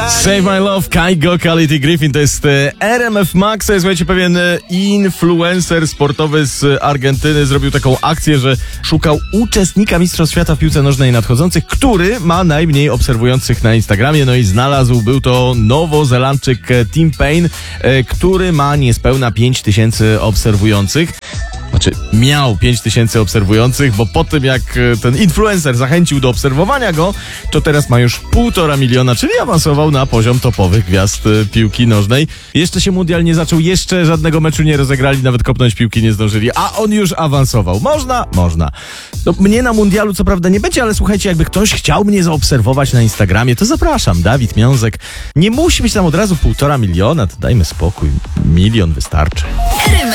Save My Love, Kygo, Quality Griffin, to jest RMF Max. Słuchajcie, pewien influencer sportowy z Argentyny zrobił taką akcję, że szukał uczestnika Mistrzostw Świata w piłce nożnej nadchodzących, który ma najmniej obserwujących na Instagramie, no i znalazł, był to Nowozelandczyk Tim Payne, który ma niespełna 5000 obserwujących. Znaczy, miał 5000 obserwujących, bo po tym jak ten influencer zachęcił do obserwowania go, to teraz ma już 1,5 miliona, czyli awansował na poziom topowych gwiazd piłki nożnej. Jeszcze się mundial nie zaczął, jeszcze żadnego meczu nie rozegrali, nawet kopnąć piłki nie zdążyli, a on już awansował. Można? Można. No, mnie na mundialu co prawda nie będzie, ale słuchajcie, jakby ktoś chciał mnie zaobserwować na Instagramie, to zapraszam, Dawid Miązek. Nie musi być tam od razu 1,5 miliona, to dajmy spokój. 1 milion wystarczy.